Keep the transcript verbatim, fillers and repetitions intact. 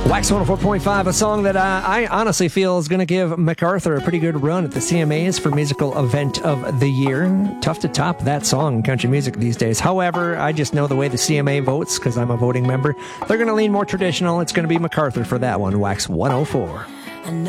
Wax one oh four point five, a song that uh, I honestly feel is going to give MacArthur a pretty good run at the C M As for Musical Event of the Year. Tough to top that song in country music these days. However, I just know the way the C M A votes, because I'm a voting member. They're going to lean more traditional. It's going to be MacArthur for that one, Wax one oh four.